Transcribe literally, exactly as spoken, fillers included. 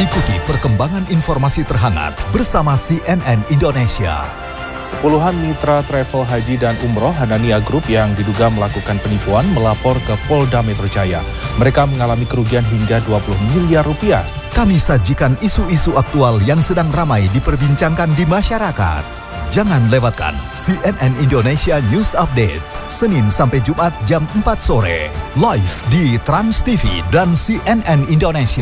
Ikuti perkembangan informasi terhangat bersama C N N Indonesia. Puluhan mitra travel haji dan umroh Hanania Group yang diduga melakukan penipuan melapor ke Polda Metro Jaya. Mereka mengalami kerugian hingga dua puluh miliar rupiah. Kami sajikan isu-isu aktual yang sedang ramai diperbincangkan di masyarakat. Jangan lewatkan C N N Indonesia News Update, Senin sampai Jumat jam empat sore, live di Trans T V dan C N N Indonesia.